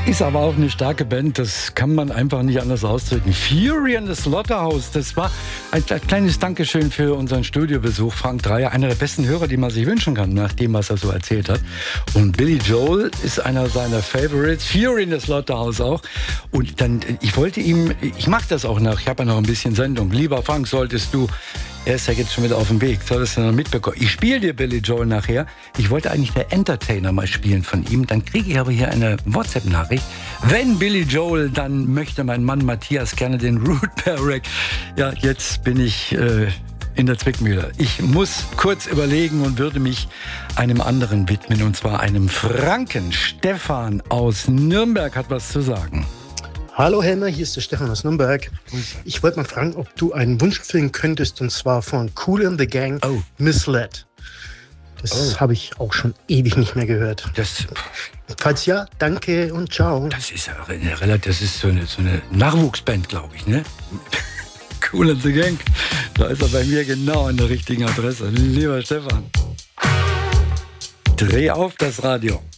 Ist aber auch eine starke Band, das kann man einfach nicht anders ausdrücken. Fury and the Slaughterhouse, das war ein kleines Dankeschön für unseren Studiobesuch. Frank Dreier, einer der besten Hörer, die man sich wünschen kann, nach dem, was er so erzählt hat. Und Billy Joel ist einer seiner Favorites, Fury and the Slaughterhouse auch. Und dann, ich mache das auch noch, ich habe ja noch ein bisschen Sendung. Lieber Frank, solltest du, er ist ja jetzt schon wieder auf dem Weg, solltest du noch mitbekommen. Ich spiele dir Billy Joel nachher. Ich wollte eigentlich der Entertainer mal spielen von ihm. Dann kriege ich aber hier eine WhatsApp-Nachricht. Wenn Billy Joel, dann möchte mein Mann Matthias gerne den Ruth Perrick. Ja, jetzt bin ich in der Zwickmühle. Ich muss kurz überlegen und würde mich einem anderen widmen, und zwar einem Franken. Stefan aus Nürnberg hat was zu sagen. Hallo Helmer, hier ist der Stefan aus Nürnberg. Ich wollte mal fragen, ob du einen Wunsch erfüllen könntest, und zwar von Kool and the Gang, Misled. Das habe ich auch schon ewig nicht mehr gehört. Falls ja, danke und ciao. Das ist so eine Nachwuchsband, glaube ich, ne? Kool and the Gang. Da ist er bei mir genau an der richtigen Adresse. Lieber Stefan, dreh auf das Radio.